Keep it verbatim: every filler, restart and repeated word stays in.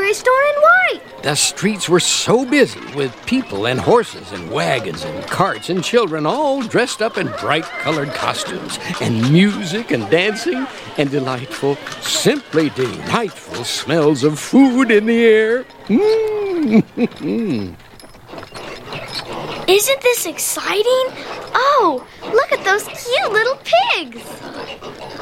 gray store and white. The streets were so busy with people and horses and wagons and carts and children all dressed up in bright-colored costumes and music and dancing and delightful, simply delightful smells of food in the air. Mm. Isn't this exciting? Oh, look at those cute little pigs.